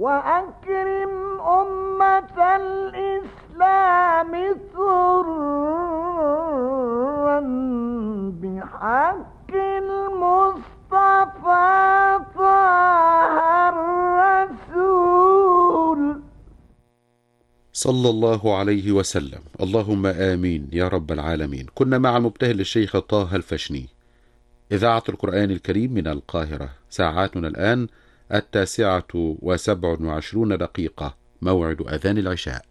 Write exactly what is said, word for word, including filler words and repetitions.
وأكرم أمة الإسلام ثرا بحق المصطفى طه الرسول صلى الله عليه وسلم. اللهم آمين يا رب العالمين. كنا مع المبتهل الشيخ طه الفشني. إذاعة القرآن الكريم من القاهرة. ساعاتنا الآن التاسعة وسبع وعشرون دقيقة، موعد أذان العشاء.